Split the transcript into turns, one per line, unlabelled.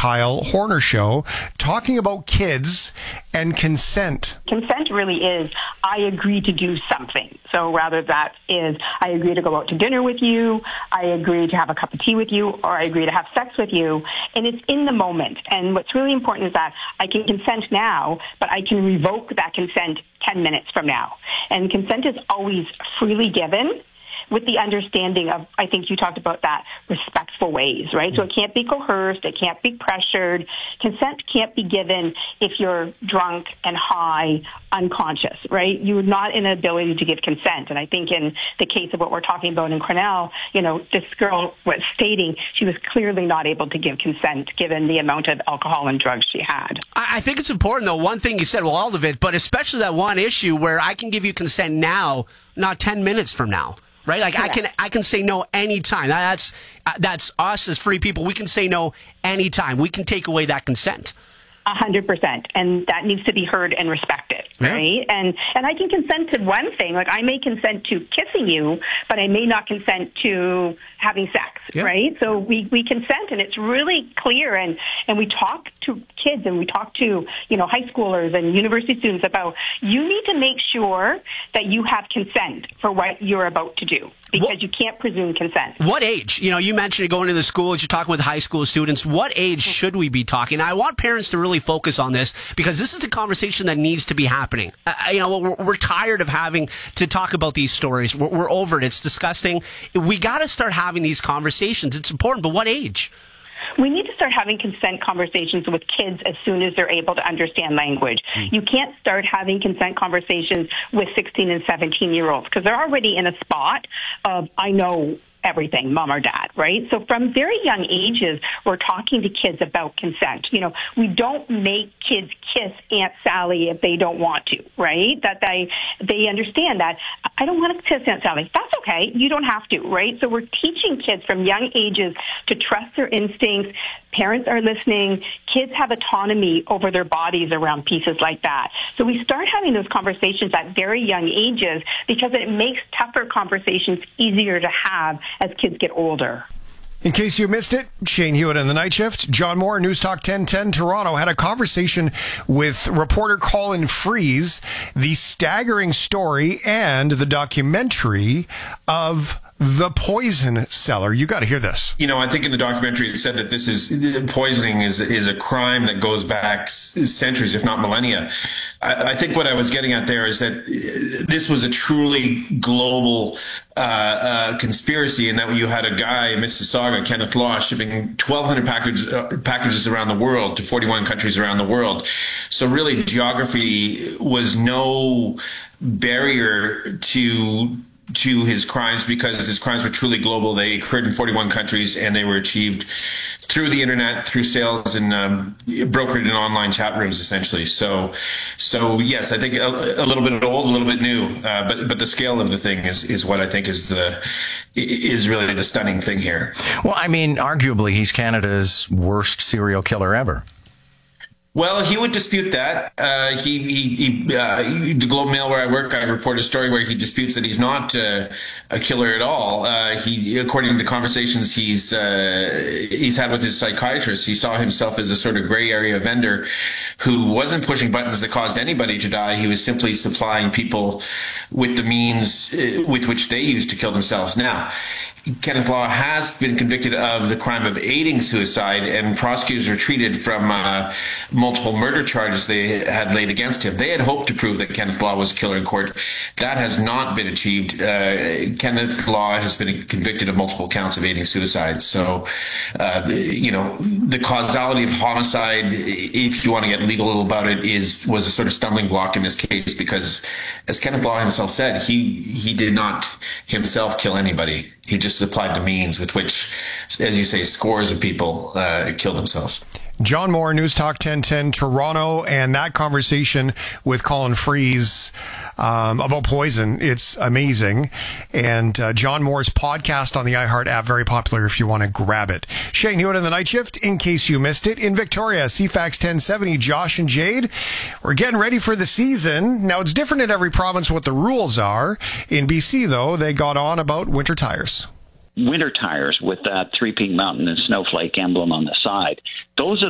Kyle Horner Show, talking about kids and consent.
Consent really is, I agree to do something. So rather that is, I agree to go out to dinner with you, I agree to have a cup of tea with you, or I agree to have sex with you. And it's in the moment. And what's really important is that I can consent now, but I can revoke that consent 10 minutes from now. And consent is always freely given, with the understanding of, I think you talked about that, respectful ways, right? So it can't be coerced, it can't be pressured. Consent can't be given if you're drunk and high, unconscious, right? You're not in an ability to give consent. And I think in the case of what we're talking about in Cornell, this girl was stating she was clearly not able to give consent given the amount of alcohol and drugs she had.
I think it's important, though, one thing you said, well, all of it, but especially that one issue where I can give you consent now, not 10 minutes from now. Right, like
Correct.
I can say no anytime. That's us as free people. We can say no anytime. We can take away that consent.
100%, and that needs to be heard and respected, right? And I can consent to one thing, like I may consent to kissing you, but I may not consent to having sex, right? So we consent, and it's really clear, and we talk to kids, and we talk to high schoolers and university students about, you need to make sure that you have consent for what you're about to do, because you can't presume consent.
What age? You mentioned going to the schools, you're talking with high school students. What age should we be talking? I want parents to really focus on this, because this is a conversation that needs to be happening. We're tired of having to talk about these stories. We're over it. It's disgusting. We got to start having these conversations. It's important, but what age?
We need to start having consent conversations with kids as soon as they're able to understand language. You can't start having consent conversations with 16 and 17-year-olds because they're already in a spot of, I know everything, mom or dad, right? So from very young ages, we're talking to kids about consent. We don't make kids kiss Aunt Sally if they don't want to, right? That they understand that, I don't want to kiss Aunt Sally. That's okay. You don't have to, right? So we're teaching kids from young ages to trust their instincts. Parents are listening. Kids have autonomy over their bodies around pieces like that. So we start having those conversations at very young ages because it makes tougher conversations easier to have as kids get older.
In case you missed it, Shane Hewitt in the Night Shift. John Moore, News Talk 1010 Toronto, had a conversation with reporter Colin Freeze, the staggering story and the documentary of The Poison Cellar. You got to hear this.
I think in the documentary it said that poisoning is a crime that goes back centuries, if not millennia. I think what I was getting at there is that this was a truly global conspiracy, in that you had a guy in Mississauga, Kenneth Law, shipping 1,200 packages around the world to 41 countries around the world. So really, geography was no barrier to his crimes, because his crimes were truly global. They occurred in 41 countries, and they were achieved through the internet, through sales and brokered in online chat rooms, essentially. So yes, I think a little bit old, a little bit new, but the scale of the thing is what I think is really the stunning thing here.
Well, I mean, arguably, he's Canada's worst serial killer ever.
Well, he would dispute that. The Globe Mail, where I work, I report a story where he disputes that he's not a killer at all. According to conversations he's had with his psychiatrist, he saw himself as a sort of gray area vendor who wasn't pushing buttons that caused anybody to die. He was simply supplying people with the means with which they used to kill themselves. Now, Kenneth Law has been convicted of the crime of aiding suicide, and prosecutors retreated from multiple murder charges they had laid against him. They had hoped to prove that Kenneth Law was a killer in court. That has not been achieved. Kenneth Law has been convicted of multiple counts of aiding suicide. So, the causality of homicide, if you want to get legal about it, was a sort of stumbling block in this case, because, as Kenneth Law himself said, he did not himself kill anybody. He just supplied the means with which, as you say, scores of people killed themselves.
John Moore, News Talk 1010 Toronto, and that conversation with Colin Freeze about poison, it's amazing. And John Moore's podcast on the iHeart app, very popular if you want to grab it. Shane Hewitt in the Night Shift, in case you missed it. In Victoria, CFAX 1070, Josh and Jade. We're getting ready for the season. Now, it's different in every province what the rules are. In BC, though, they got on about winter tires.
Winter tires with that three-peak mountain and snowflake emblem on the side. Those are